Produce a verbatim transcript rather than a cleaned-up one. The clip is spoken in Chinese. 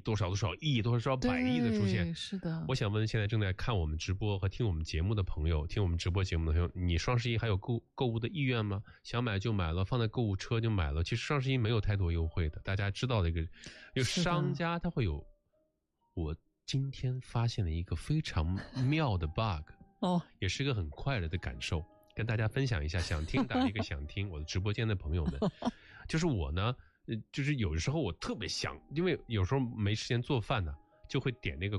多少多少亿多少百亿的出现。 是的。 我想问现在正在看我们直播和听我们节目的朋友，听我们直播节目的朋友，你双十一还有购购物的意愿吗？想买就买了，放在购物车就买了。其实双十一没有太多优惠的，大家知道的一个，有商家他会有。我今天发现了一个非常妙的 bug 哦， 也是一个很快乐的感受，跟大家分享一下。想听打一个想听，我的直播间的朋友们，就是我呢，就是有的时候我特别想，因为有时候没时间做饭呢，就会点那个